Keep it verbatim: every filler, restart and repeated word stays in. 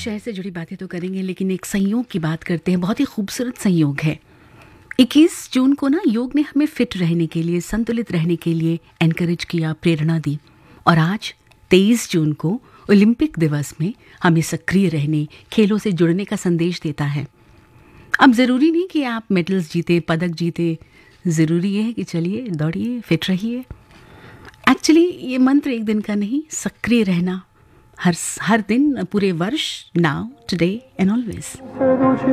शहर से जुड़ी बातें तो करेंगे, लेकिन एक संयोग की बात करते हैं। बहुत ही खूबसूरत संयोग है। इक्कीस जून को ना योग ने हमें फिट रहने के लिए, संतुलित रहने के लिए एनकरेज किया, प्रेरणा दी। और आज तेईस जून को ओलंपिक दिवस में हमें सक्रिय रहने, खेलों से जुड़ने का संदेश देता है। अब ज़रूरी नहीं कि आप मेडल्स जीते, पदक जीते, ज़रूरी ये है कि चलिए दौड़िए, फिट रहिए। एक्चुअली ये मंत्र एक दिन का नहीं, सक्रिय रहना हर हर दिन, पूरे वर्ष, नाउ, टुडे एंड ऑलवेज।